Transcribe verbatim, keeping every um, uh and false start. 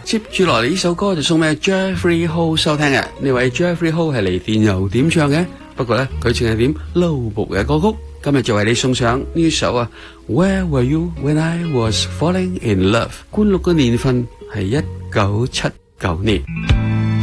接住落嚟呢首歌就送俾 Jeffrey Ho 收聽嘅，呢位 Jeffrey Ho 係嚟電郵點唱嘅，不過咧佢淨係點 low 部嘅歌曲，今日就為你送上呢首啊 Where Were You When I Was Falling In Love， 觀錄嘅年份係一九七九年。